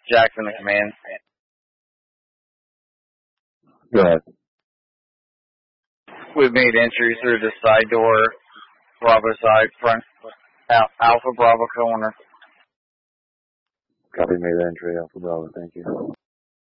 Jackson, the command. Go ahead. We've made entry through the side door, Bravo side, front, Alpha Bravo corner. Copy, made entry, Alpha Bravo, thank you.